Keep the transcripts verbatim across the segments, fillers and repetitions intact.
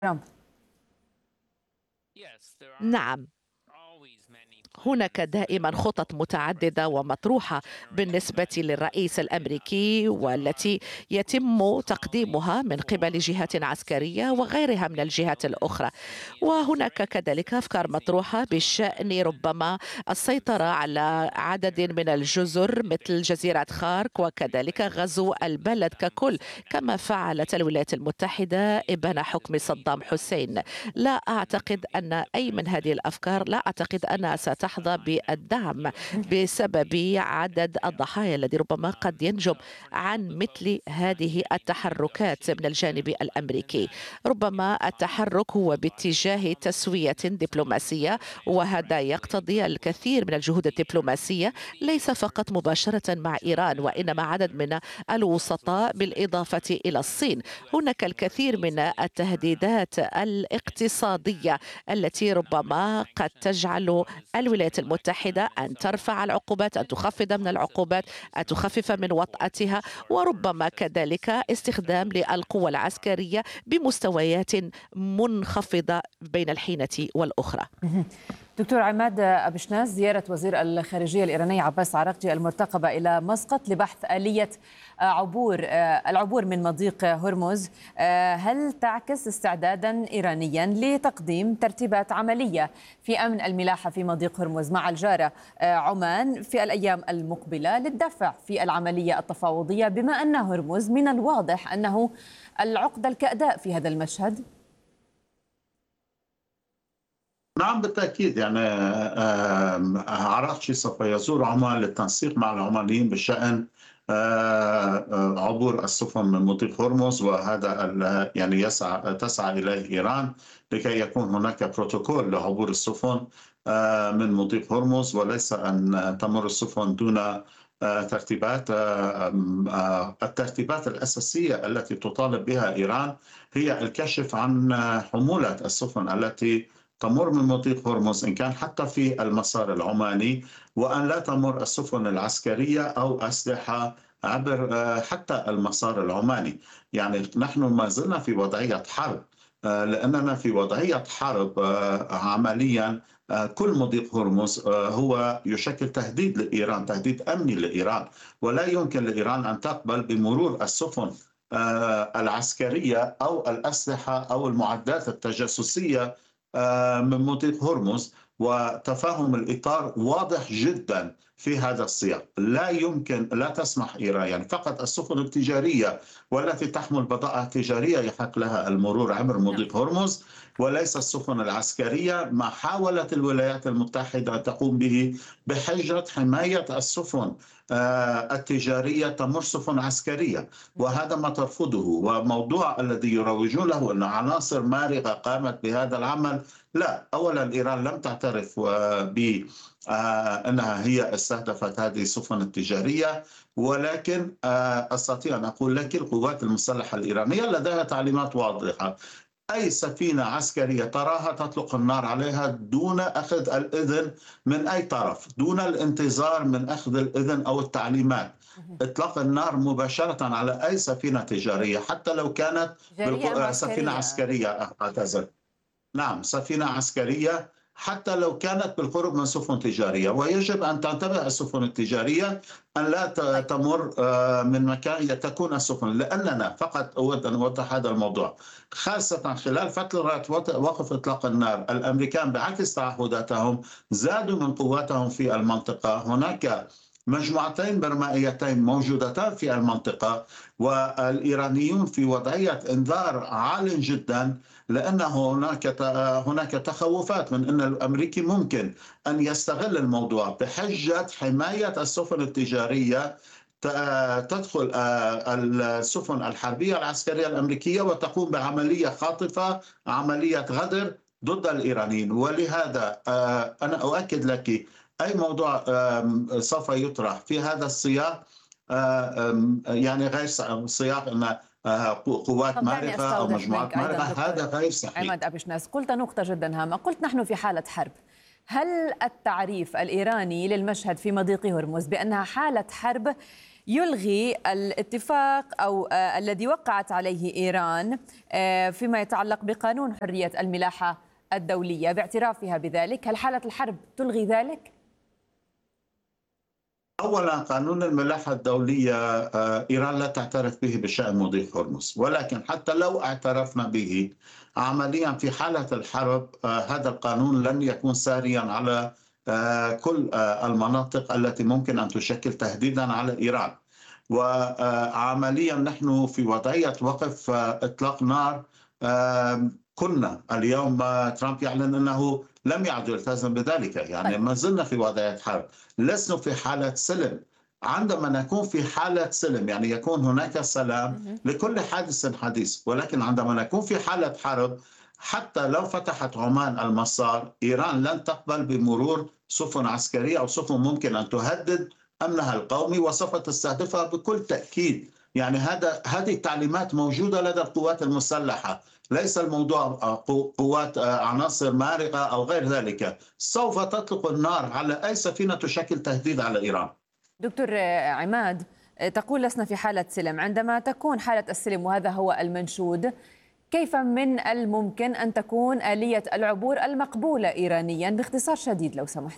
ترامب. نعم، هناك دائما خطط متعددة ومطروحة بالنسبة للرئيس الأمريكي، والتي يتم تقديمها من قبل جهات عسكرية وغيرها من الجهات الأخرى. وهناك كذلك أفكار مطروحة بشأن ربما السيطرة على عدد من الجزر مثل جزيرة خارك، وكذلك غزو البلد ككل كما فعلت الولايات المتحدة إبان حكم صدام حسين. لا أعتقد أن أي من هذه الأفكار لا أعتقد أنها ستحظى بالدعم بسبب عدد الضحايا الذي ربما قد ينجم عن مثل هذه التحركات من الجانب الأمريكي. ربما التحرك هو باتجاه تسوية دبلوماسية، وهذا يقتضي الكثير من الجهود الدبلوماسية ليس فقط مباشرة مع إيران، وإنما عدد من الوسطاء بالإضافة إلى الصين. هناك الكثير من التهديدات الاقتصادية التي ربما قد تجعل الولايات المتحدة أن ترفع العقوبات، أن تخفض من العقوبات، أن تخفف من وطأتها، وربما كذلك استخدام للقوى العسكرية بمستويات منخفضة بين الحين والأخرى. دكتور عماد أبشناس، زيارة وزير الخارجية الإيراني عباس عراقجي المرتقبة إلى مسقط لبحث آلية عبور العبور من مضيق هرمز، هل تعكس استعدادا إيرانيا لتقديم ترتيبات عملية في أمن الملاحة في مضيق هرمز مع الجارة عمان في الأيام المقبلة للدفع في العملية التفاوضية، بما أن هرمز من الواضح أنه العقدة الكأداء في هذا المشهد؟ نعم بالتأكيد، يعني عراقجي سوف يزور عمان للتنسيق مع العمانيين بشأن عبور السفن من مضيق هرمز، وهذا يعني يسعى تسعى إليه إيران لكي يكون هناك بروتوكول لعبور السفن من مضيق هرمز، وليس أن تمر السفن دون ترتيبات. الترتيبات الأساسية التي تطالب بها إيران هي الكشف عن حمولة السفن التي تمر من مضيق هرمز إن كان حتى في المسار العماني، وأن لا تمر السفن العسكرية أو أسلحة عبر حتى المسار العماني. يعني نحن ما زلنا في وضعية حرب، لأننا في وضعية حرب عمليا. كل مضيق هرمز هو يشكل تهديد لإيران، تهديد أمني لإيران، ولا يمكن لإيران أن تقبل بمرور السفن العسكرية أو الأسلحة أو المعدات التجسسية من مضيق هرمز. وتفاهم الإطار واضح جدا في هذا السياق. لا يمكن، لا تسمح إيران، يعني فقط السفن التجارية والتي تحمل بضائع تجارية يحق لها المرور عبر مضيق هرمز، وليس السفن العسكرية، ما حاولت الولايات المتحدة أن تقوم به بحجة حماية السفن التجارية تمر سفن عسكرية، وهذا ما ترفضه. وموضوع الذي يروجون له أن عناصر مارغة قامت بهذا العمل، لا. أولا إيران لم تعترف ب أنها هي استهدفت هذه السفن التجارية، ولكن أستطيع أن أقول لك القوات المسلحة الإيرانية لديها تعليمات واضحة: أي سفينة عسكرية تراها تطلق النار عليها دون أخذ الإذن من أي طرف، دون الانتظار من أخذ الإذن أو التعليمات. إطلاق النار مباشرة على أي سفينة تجارية حتى لو كانت سفينة عسكرية. أعتذر، نعم، سفينة عسكرية حتى لو كانت بالقرب من سفن تجارية. ويجب أن تنتبه السفن التجارية أن لا تمر من مكان تكون السفن، لأننا فقط أود أن أوضح هذا الموضوع، خاصة خلال فترة وقف إطلاق النار. الأمريكان بعكس تعهداتهم زادوا من قواتهم في المنطقة. هناك مجموعتين برمائيتين موجودتان في المنطقة، والإيرانيون في وضعية إنذار عال جدا، لأن هناك هناك تخوفات من أن الأمريكي ممكن أن يستغل الموضوع بحجة حماية السفن التجارية. تدخل السفن الحربية العسكرية الأمريكية وتقوم بعملية خاطفة، عملية غدر ضد الإيرانيين. ولهذا أنا أؤكد لك أي موضوع سوف يطرح في هذا السياق، يعني غير سياق أن قوات مارقة أو مجموعات مارقة، هذا غير صحيح. عماد أبشناس، قلت نقطة جدا هامة، قلت نحن في حالة حرب. هل التعريف الإيراني للمشهد في مضيق هرمز بأنها حالة حرب يلغي الاتفاق أو آه الذي وقعت عليه إيران آه فيما يتعلق بقانون حرية الملاحة الدولية باعترافها بذلك؟ هل حالة الحرب تلغي ذلك؟ أولا، قانون الملاحة الدولية إيران لا تعترف به بشأن مضيق هرمز، ولكن حتى لو اعترفنا به عمليا في حالة الحرب هذا القانون لن يكون ساريا على كل المناطق التي ممكن أن تشكل تهديدا على إيران. وعمليا نحن في وضعية وقف إطلاق نار. كنا اليوم ترامب يعلن أنه لم يعد يلتزم بذلك، يعني ما زلنا في وضعية حرب، لسنا في حالة سلم. عندما نكون في حالة سلم يعني يكون هناك سلام لكل حادث حديث، ولكن عندما نكون في حالة حرب حتى لو فتحت عمان المسار إيران لن تقبل بمرور سفن عسكرية أو سفن ممكن أن تهدد أمنها القومي وسوف تستهدفها بكل تأكيد. يعني هذا هذه التعليمات موجودة لدى القوات المسلحة، ليس الموضوع قوات عناصر مارقة أو غير ذلك. سوف تطلق النار على أي سفينة تشكل تهديد على إيران. دكتور عماد، تقول لسنا في حالة سلم. عندما تكون حالة السلم وهذا هو المنشود، كيف من الممكن أن تكون آلية العبور المقبولة إيرانيا؟ باختصار شديد لو سمحت.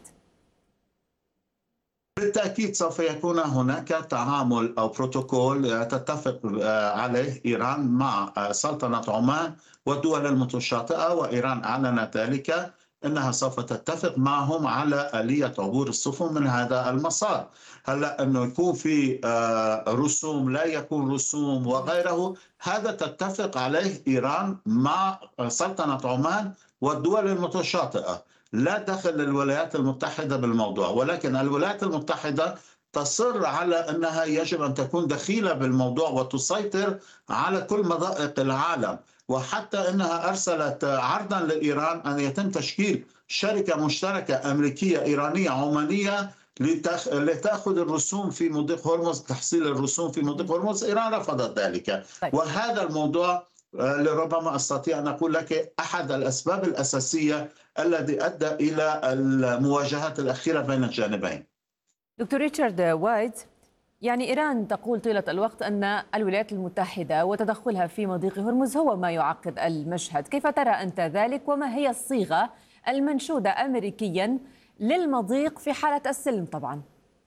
بالتأكيد سوف يكون هناك تعامل أو بروتوكول تتفق عليه إيران مع سلطنة عمان والدول المتشاطئة، وإيران أعلنت ذلك أنها سوف تتفق معهم على آلية عبور السفن من هذا المسار. هلا أنه يكون في رسوم لا يكون رسوم وغيره، هذا تتفق عليه إيران مع سلطنة عمان والدول المتشاطئة، لا دخل للولايات المتحدة بالموضوع. ولكن الولايات المتحدة تصر على أنها يجب أن تكون دخيلة بالموضوع وتسيطر على كل مضائق العالم، وحتى أنها أرسلت عرضا لإيران أن يتم تشكيل شركة مشتركة أمريكية إيرانية عمانية لتأخذ الرسوم في مضيق هرمز، تحصيل الرسوم في مضيق هرمز. إيران رفضت ذلك. وهذا الموضوع لربما أستطيع أن أقول لك أحد الأسباب الأساسية الذي أدى إلى المواجهات الأخيرة بين الجانبين. دكتور ريتشارد وايت، يعني إيران تقول طيلة الوقت أن الولايات المتحدة وتدخلها في مضيق هرمز هو ما يعقد المشهد. كيف ترى أنت ذلك؟ وما هي الصيغة المنشودة أمريكيا للمضيق في حالة السلم طبعا؟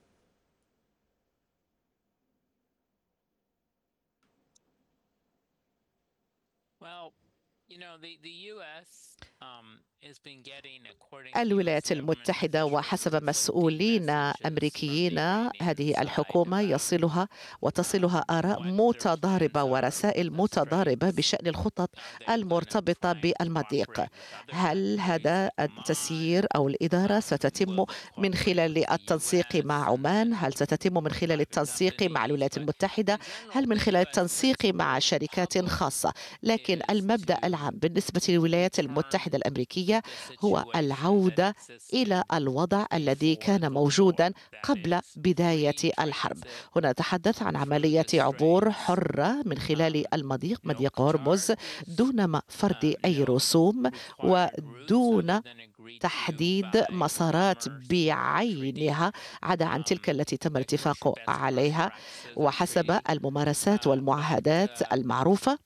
الولايات المتحدة وحسب مسؤولين أمريكيين هذه الحكومة يصلها وتصلها آراء متضاربة ورسائل متضاربة بشأن الخطط المرتبطة بالمضيق. هل هذا التسيير أو الإدارة ستتم من خلال التنسيق مع عمان؟ هل ستتم من خلال التنسيق مع الولايات المتحدة؟ هل من خلال التنسيق مع شركات خاصة؟ لكن المبدأ العام بالنسبة للولايات المتحدة الأمريكية هو العودة إلى الوضع الذي كان موجودا قبل بداية الحرب. هنا نتحدث عن عملية عبور حرة من خلال المضيق، مضيق هرمز، دون فرض أي رسوم ودون تحديد مسارات بعينها عدا عن تلك التي تم الاتفاق عليها وحسب الممارسات والمعاهدات المعروفة.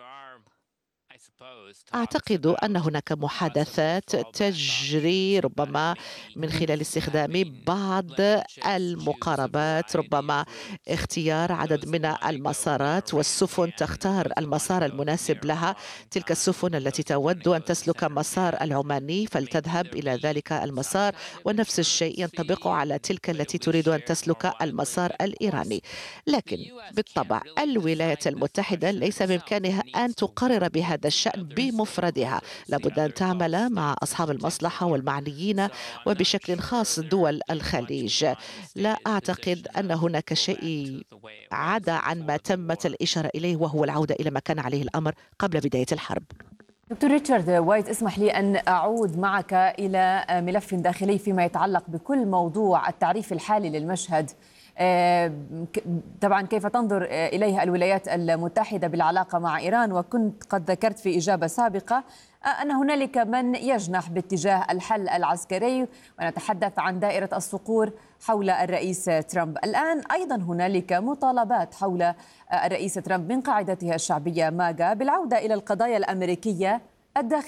أعتقد أن هناك محادثات تجري ربما من خلال استخدام بعض المقاربات، ربما اختيار عدد من المسارات والسفن تختار المسار المناسب لها. تلك السفن التي تود أن تسلك مسار العماني فلتذهب إلى ذلك المسار، ونفس الشيء ينطبق على تلك التي تريد أن تسلك المسار الإيراني. لكن بالطبع الولايات المتحدة ليس بإمكانها أن تقرر بهذا الشأن بمفردها، لابد أن تعمل مع أصحاب المصلحة والمعنيين وبشكل خاص دول الخليج. لا أعتقد أن هناك شيء عدا عن ما تمت الإشارة إليه وهو العودة إلى ما كان عليه الأمر قبل بداية الحرب. دكتور ريتشارد وايت، اسمح لي أن أعود معك إلى ملف داخلي فيما يتعلق بكل موضوع التعريف الحالي للمشهد. طبعا كيف تنظر إليها الولايات المتحدة بالعلاقة مع إيران؟ وكنت قد ذكرت في إجابة سابقة أن هنالك من يجنح باتجاه الحل العسكري، ونتحدث عن دائرة الصقور حول الرئيس ترامب. الآن أيضا هنالك مطالبات حول الرئيس ترامب من قاعدته الشعبية ماجا بالعودة إلى القضايا الأمريكية الداخلية.